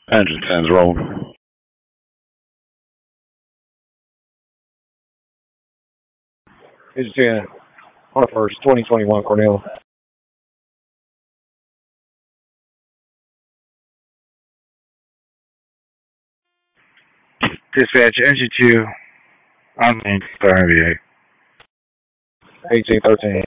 Engine 10's rolling. Engine 10, on the first, 2021 Cornell. Dispatch, Engine 2, I'm in Star NBA. 1813.